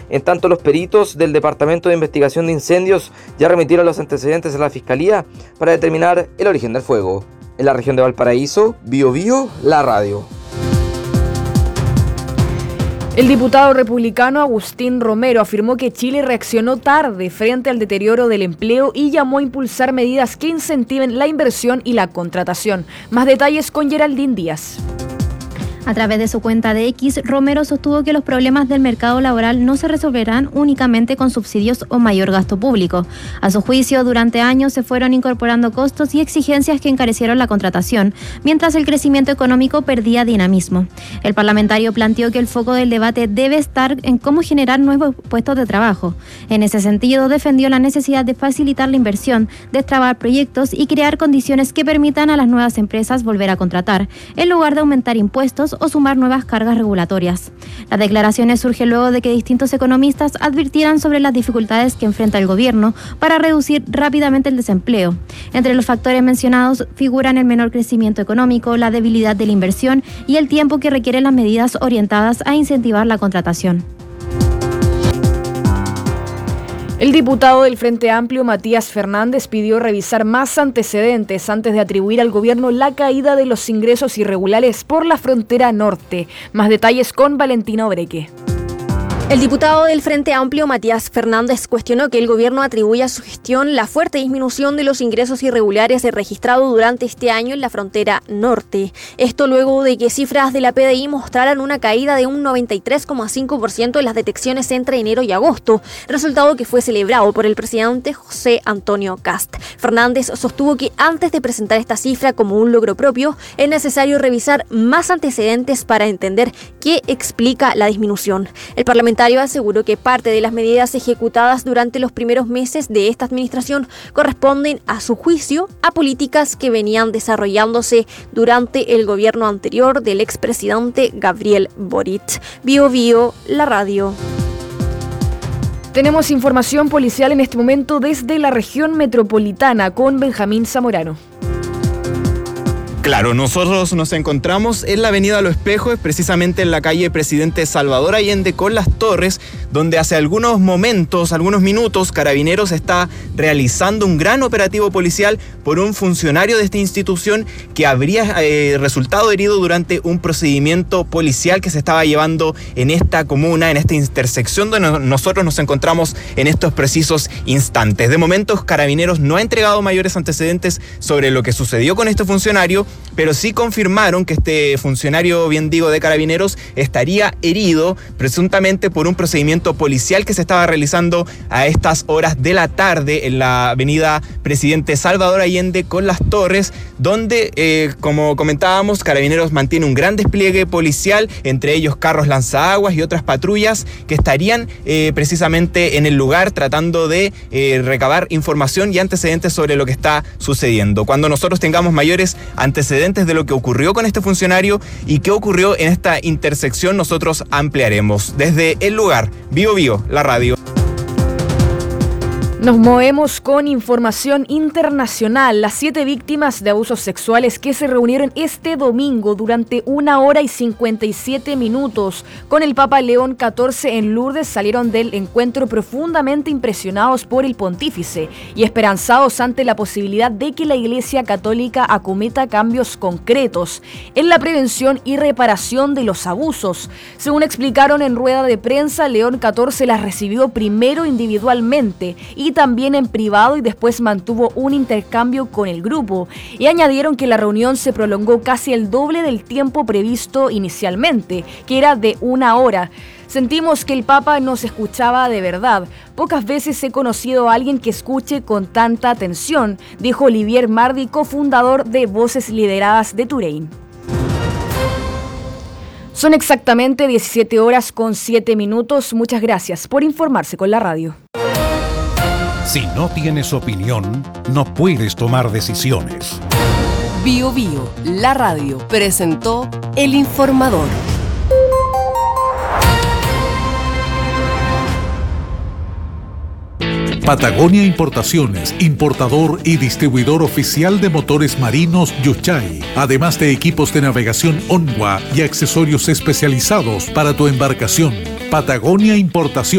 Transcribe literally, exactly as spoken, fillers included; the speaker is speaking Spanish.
En tanto, los peritos del Departamento de Investigación de Incendios ya remitieron los antecedentes a la Fiscalía para determinar el origen del fuego. En la región de Valparaíso, Bio Bio, la radio. El diputado republicano Agustín Romero afirmó que Chile reaccionó tarde frente al deterioro del empleo y llamó a impulsar medidas que incentiven la inversión y la contratación. Más detalles con Geraldine Díaz. A través de su cuenta de X, Romero sostuvo que los problemas del mercado laboral no se resolverán únicamente con subsidios o mayor gasto público. A su juicio, durante años se fueron incorporando costos y exigencias que encarecieron la contratación, mientras el crecimiento económico perdía dinamismo. El parlamentario planteó que el foco del debate debe estar en cómo generar nuevos puestos de trabajo. En ese sentido, defendió la necesidad de facilitar la inversión, destrabar proyectos y crear condiciones que permitan a las nuevas empresas volver a contratar, en lugar de aumentar impuestos o sumar nuevas cargas regulatorias. Las declaraciones surgen luego de que distintos economistas advirtieran sobre las dificultades que enfrenta el gobierno para reducir rápidamente el desempleo. Entre los factores mencionados figuran el menor crecimiento económico, la debilidad de la inversión y el tiempo que requieren las medidas orientadas a incentivar la contratación. El diputado del Frente Amplio, Matías Fernández, pidió revisar más antecedentes antes de atribuir al gobierno la caída de los ingresos irregulares por la frontera norte. Más detalles con Valentina Obreque. El diputado del Frente Amplio, Matías Fernández, cuestionó que el gobierno atribuya a su gestión la fuerte disminución de los ingresos irregulares registrado durante este año en la frontera norte. Esto luego de que cifras de la P D I mostraran una caída de un noventa y tres coma cinco por ciento en las detecciones entre enero y agosto, resultado que fue celebrado por el presidente José Antonio Kast. Fernández sostuvo que antes de presentar esta cifra como un logro propio, es necesario revisar más antecedentes para entender qué explica la disminución. El parlamentario aseguró que parte de las medidas ejecutadas durante los primeros meses de esta administración corresponden, a su juicio, a políticas que venían desarrollándose durante el gobierno anterior del expresidente Gabriel Boric. Bio Bio, la radio. Tenemos información policial en este momento desde la región metropolitana con Benjamín Zamorano. Claro, nosotros nos encontramos en la avenida Los Espejos, precisamente en la calle Presidente Salvador Allende con Las Torres, donde hace algunos momentos, algunos minutos, Carabineros está realizando un gran operativo policial por un funcionario de esta institución que habría eh, resultado herido durante un procedimiento policial que se estaba llevando en esta comuna, en esta intersección donde nosotros nos encontramos en estos precisos instantes. De momento, Carabineros no ha entregado mayores antecedentes sobre lo que sucedió con este funcionario, pero sí confirmaron que este funcionario, bien digo, de Carabineros, estaría herido presuntamente por un procedimiento policial que se estaba realizando a estas horas de la tarde en la avenida Presidente Salvador Allende con Las Torres, donde, eh, como comentábamos, Carabineros mantiene un gran despliegue policial, entre ellos carros lanzaguas y otras patrullas que estarían eh, precisamente en el lugar tratando de eh, recabar información y antecedentes sobre lo que está sucediendo. Cuando nosotros tengamos mayores antecedentes de lo que ocurrió con este funcionario y qué ocurrió en esta intersección, nosotros ampliaremos. Desde el lugar, Bio Bio, la radio. Nos movemos con información internacional. Las siete víctimas de abusos sexuales que se reunieron este domingo durante una hora y cincuenta y siete minutos con el Papa León catorce en Lourdes salieron del encuentro profundamente impresionados por el pontífice y esperanzados ante la posibilidad de que la Iglesia Católica acometa cambios concretos en la prevención y reparación de los abusos. Según explicaron en rueda de prensa, León catorce las recibió primero individualmente y también en privado y después mantuvo un intercambio con el grupo, y añadieron que la reunión se prolongó casi el doble del tiempo previsto inicialmente, que era de una hora. Sentimos que el Papa nos escuchaba de verdad. Pocas veces he conocido a alguien que escuche con tanta atención, dijo Olivier Mardi, cofundador de Voces Lideradas de Touraine. Son exactamente diecisiete horas con siete minutos. Muchas gracias por informarse con la radio. Si no tienes opinión, no puedes tomar decisiones. Bio Bio, la radio, presentó El Informador. Patagonia Importaciones, importador y distribuidor oficial de motores marinos Yuchay, además de equipos de navegación Onwa y accesorios especializados para tu embarcación. Patagonia Importaciones.